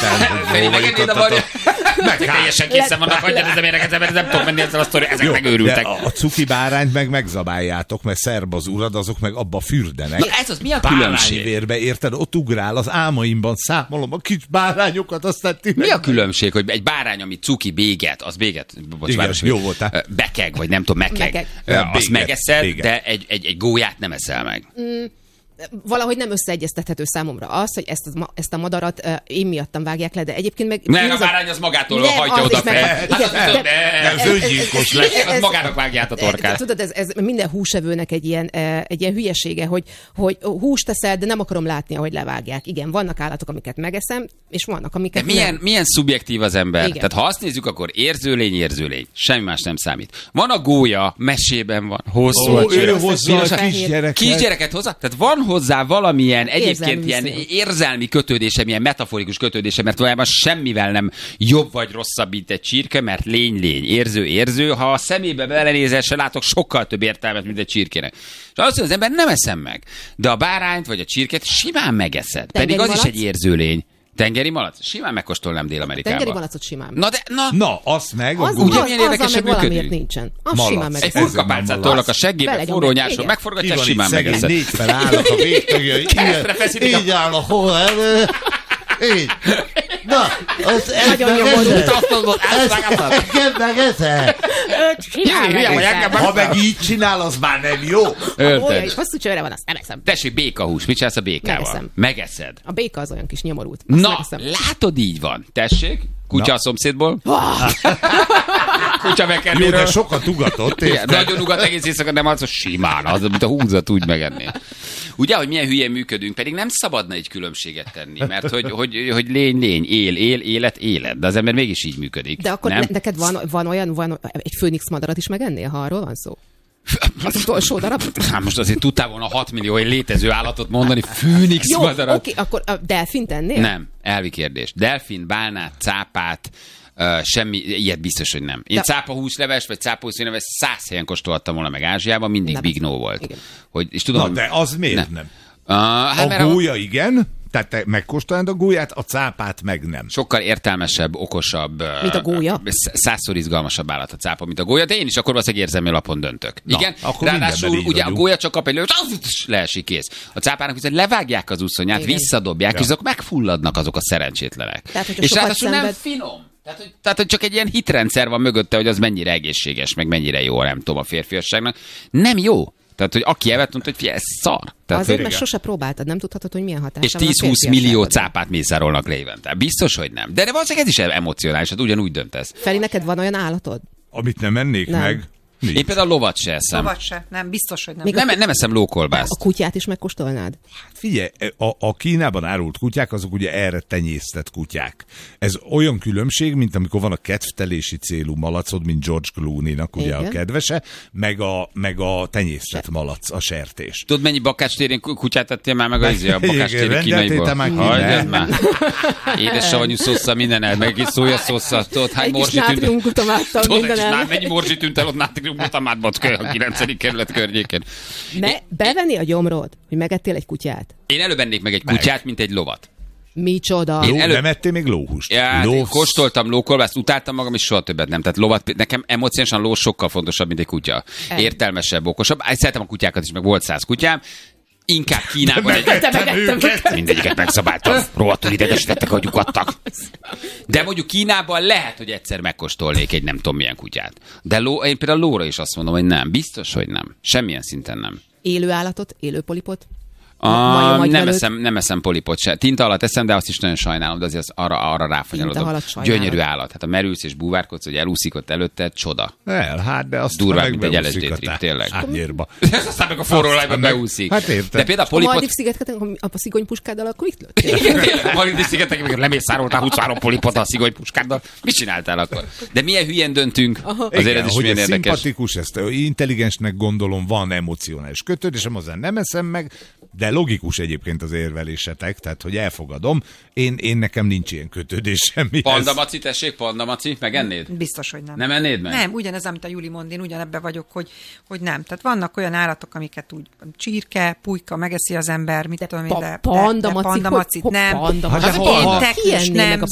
Feri, megennéd a marja? Teljesen készen vannak, hagyjad az embereket, mert nem tudom menni ezzel a sztori, ezek megőrültek. A cuki bárányt meg megzabáljátok, mert szerb az urad, azok meg abba fürdenek. Na, ez az, mi a különbség? Bárányvérbe, érted? Ott ugrál, az álmaimban számolom a kis bárányokat, aztán mi a különbség, hogy egy bárány, ami cuki béget, az béget, bocsánat, jó voltál. Bekeg, vagy nem tudom, megkeg, azt megeszed, de egy gólyát nem eszel meg. Valahogy nem összeegyeztethető számomra az, hogy ezt a madarat én miattam vágják le, de egyébként meg... Nem, a bárány az magától hagyja oda fel. Ez öngyilkos lesz. Az magának vágják a torkát. Tudod, ez minden húsevőnek egy ilyen hülyesége, hogy húst teszed, de nem akarom látni, ahogy levágják. Igen, vannak állatok, amiket megeszem, és vannak, amiket nem. Milyen szubjektív az ember? Igen. Tehát ha azt nézzük, akkor érzőlény. Semmi más nem számít. Van a gólya, mesében van, hosszú a kisgyereket hozza. Tehát van hozzá valamilyen egyébként ilyen érzelmi kötődése, milyen metaforikus kötődése, mert valójában semmivel nem jobb vagy rosszabb, mint egy csirke, mert lény, érző. Ha a szemébe belenézel, se látok sokkal több értelmet, mint egy csirkének. És azt mondja, az ember nem eszem meg. De a bárányt vagy a csirkét simán megeszed. Pedig az is egy érzőlény. Tengeri malac? Simán megkóstolnám Dél-Amerikában. Tengeri malacot simán. Na, azt meg. Ugye milyen érdekesen valamiért nincsen. Az simán meg. Egy furkapálcát tolnak a seggébe, forró nyáson megforgatják, simán megeszed. Négy fel állnak a végtagjai. Így áll a hol elő. Így. Na, az nagyon nyomorult. Ezt megeszed. Ha meg így csinál, az már nem jó. És hosszú csőre van, azt nem eszem. Tessék, békahús, mit csinálsz a békával? Megeszed. A béka az olyan kis nyomorult. Na, látod, így van. Tessék, kutya a szomszédból. Kutya megkennéről. Jó, de sokat ugatott. Nagyon ugat egész éjszaka, nem az, simán, az, mint a húzat úgy megenné. Ugye, hogy milyen hülyén működünk, pedig nem szabadna egy különbséget tenni, mert hogy lény, élet, de az ember mégis így működik. De akkor neked van egy főnix madarat is megennél, ha arról van szó? Az utolsó darab? Hát most azért tudtál volna 6 millió létező állatot mondani, főnix madarat. Oké, akkor a delfint ennél? Nem, elvi kérdés. Delfin, bálnát, cápát, semmi, ilyet biztos, hogy nem. Én cápahúsleves, vagy cápahúsleves 100 helyen kóstoltam volna meg Ázsiában, mindig Big No volt. És tudom, de az miért nem? Hát a gólya igen, tehát te megkóstolnád a gólyát, a cápát meg nem. Sokkal értelmesebb, okosabb, mint a gólya. 100-szor izgalmasabb állat a cápa, mint a gólya, de én is akkor valószínűleg érzelmi alapon döntök. Na, igen, ráadásul ugye a gólya csak kap egy lőt, leesik, kész. A cápának viszont levágják az úszonyát, visszadobják, és azok megfulladnak azok a szerencsétlenek. Tehát, és ráadásul nem finom. Tehát, hogy csak egy ilyen hitrendszer van mögötte, hogy az mennyire egészséges, meg mennyire jó, nem tudom, a férfiasságnak. Nem jó. Tehát, hogy aki evett, mondta, hogy figyelj, ez szar. Tehát, azért, mert sose próbáltad, nem tudhatod, hogy milyen hatás. És 10-20 millió cápát mészárolnak le évente. Biztos, hogy nem. De valószínűleg ez is emocionális, hát ugyanúgy döntesz. Feri, neked van olyan állatod? Amit nem ennék meg? Nincs. Én például lovat se eszem. Lovat se, nem, biztos, hogy nem. Nem eszem lókolbászt. A kutyát is megkóstolnád? Hát figyelj, a Kínában árult kutyák, azok ugye erre tenyésztett kutyák. Ez olyan különbség, mint amikor van a kedvtelési célú malacod, mint George Clooney-nak ugye a kedvese, meg a tenyésztett malac, a sertés. Tudod, mennyi bakácstérén kutyát tettél már meg a bakácstéri kínaiból? Hagyjad már. Édes savanyú szószal minden meg egy szójaszószal. Tudod, hány morzsi tűnt. Mennyi morzsi tűnt el ott nátrium butamátban a 9. kerület környékén. Bevenni a gyomrod, hogy megettél egy kutyát? Én előbb ennék meg egy kutyát, mint egy lovat. Micsoda? Nem ettél még lóhúst? Ja, kóstoltam lókolbászt, utáltam magam, és soha többet nem. Tehát lovat, nekem emocionálisan ló sokkal fontosabb, mint egy kutya. Értelmesebb, okosabb. Szeretem a kutyákat is, meg volt 100 kutyám. Inkább Kínában mindegyiket megszabáltam. Rohadtul idegesítettek, hogy lyukadtak. De mondjuk Kínában lehet, hogy egyszer megkóstolnék egy nem tudom milyen kutyát. De én például lóra is azt mondom, hogy nem. Biztos, hogy nem. Semmilyen szinten nem. Élő állatot? Élő polipot? Nem eszem polipot se. Tinta alatt eszem, de azt is nagyon sajnálom, de azért arra ráfanyalodom. Gyönyörű állat. Hát a merülsz és búvárkodsz, hogy elúszik ott előtte, csoda. Hát de azt durvább, mint egy LSD trip, tényleg. Árnyérba. Aztán meg a forró lejben beúszik. Hát érted. De például a polipot... A Maldív-szigeteken a szigonypuskáddal akkor itt lőtt? Igen, a Maldív-szigeteken, amikor lemészároltál 23 polipot a szigonypuskáddal. Mit csináltál akkor? De milyen hülyen döntünk? Azért ez is milyen érdekes. Szimpatikus, ezt intelligensnek gondolom, van emocionális kötődésem, azon nem eszem meg, de logikus egyébként az érvelésetek, tehát hogy elfogadom. Én nekem nincs ilyen kötődésem. Panda Maci, tessék, Panda Maci, megennéd? Biztos, hogy nem. Nem ennéd meg? Nem, ugyanez, amit a Juli mond, én ugyanebben vagyok, hogy nem. Tehát vannak olyan állatok, amiket úgy csirke, pulyka, megeszi az ember, mit tudom én, de Panda Macit nem. Péntek is nem.